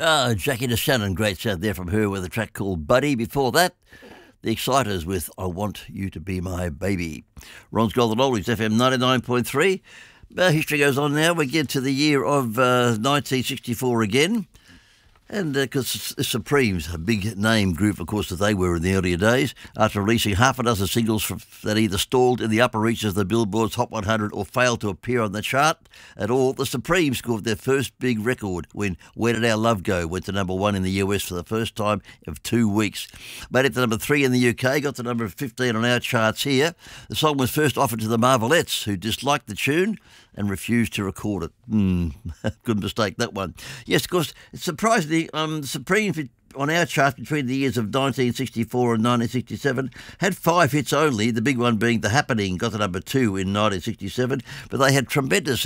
Jackie DeShannon, great sound there from her with a track called Buddy. Before that, the Exciters with I Want You to Be My Baby. Ron's Golden Oldies, FM 99.3. History goes on now. We get to the year of 1964 again. And because the Supremes, a big name group, of course, that they were in the earlier days, after releasing half a dozen singles that either stalled in the upper reaches of the Billboard's Hot 100 or failed to appear on the chart at all, the Supremes scored their first big record when Where Did Our Love Go went to number 1 in the US for the first time of 2 weeks. Made it to number 3 in the UK, got to number 15 on our charts here. The song was first offered to the Marvelettes, who disliked the tune and refused to record it. Good mistake, that one. Yes, of course, it's surprisingly, the Supremes on our chart between the years of 1964 and 1967 had 5 hits only, the big one being The Happening, got to number 2 in 1967, but they had tremendous